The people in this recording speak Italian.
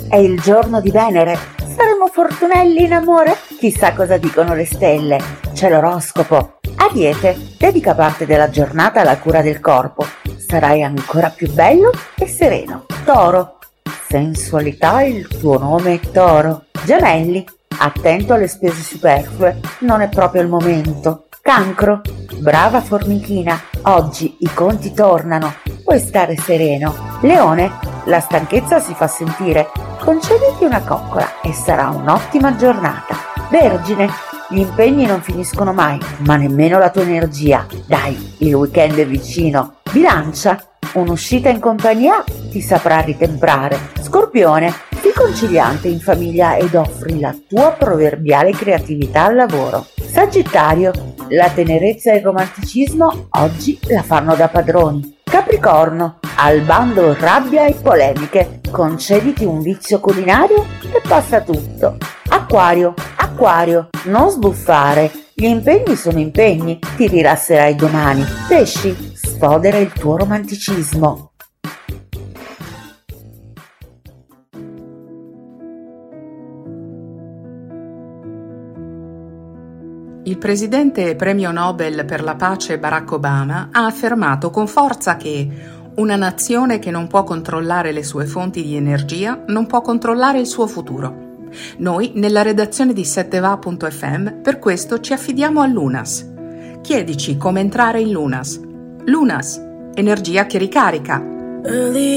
è il giorno di Venere. Saremo fortunelli in amore? Chissà cosa dicono le stelle. C'è l'oroscopo. Ariete, dedica parte della giornata alla cura del corpo. Sarai ancora più bello e sereno. Toro, sensualità, il tuo nome è Toro. Gemelli, attento alle spese superflue, non è proprio il momento. Cancro, brava formichina, oggi i conti tornano, puoi stare sereno. Leone, la stanchezza si fa sentire, concediti una coccola e sarà un'ottima giornata. Vergine, gli impegni non finiscono mai, ma nemmeno la tua energia. Dai, il weekend è vicino. Bilancia, un'uscita in compagnia ti saprà ritemprare. Scorpione, sii conciliante in famiglia ed offri la tua proverbiale creatività al lavoro. Sagittario, la tenerezza e il romanticismo oggi la fanno da padroni. Capricorno, al bando rabbia e polemiche, concediti un vizio culinario e passa tutto. Acquario, non sbuffare, gli impegni sono impegni, ti rilasserai domani. Pesci, sfodera il tuo romanticismo. Il presidente premio Nobel per la pace Barack Obama ha affermato con forza che una nazione che non può controllare le sue fonti di energia non può controllare il suo futuro. Noi, nella redazione di 7va.fm, per questo ci affidiamo a Lunas. Chiedici come entrare in Lunas. Lunas, energia che ricarica.